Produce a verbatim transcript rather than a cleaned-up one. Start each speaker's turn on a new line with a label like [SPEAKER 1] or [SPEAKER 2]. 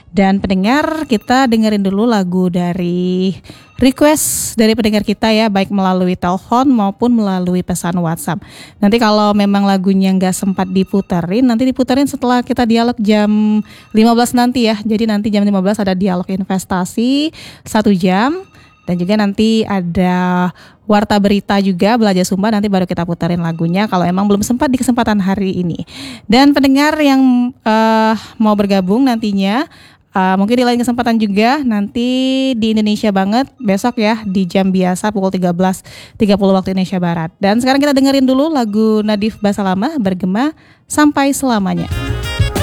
[SPEAKER 1] Dan pendengar, kita dengerin dulu lagu dari request dari pendengar kita ya, baik melalui telepon maupun melalui pesan WhatsApp. Nanti kalau memang lagunya nggak sempat diputerin, nanti diputerin setelah kita dialog jam lima belas nanti ya. Jadi nanti jam lima belas ada dialog investasi satu jam. Dan juga nanti ada warta berita juga Belajar Sumba, nanti baru kita puterin lagunya kalau emang belum sempat di kesempatan hari ini. Dan pendengar yang uh, mau bergabung nantinya, uh, mungkin di lain kesempatan juga nanti di Indonesia banget besok ya di jam biasa pukul tiga belas tiga puluh waktu Indonesia Barat. Dan sekarang kita dengerin dulu lagu Nadif Basalama bergema Sampai Selamanya.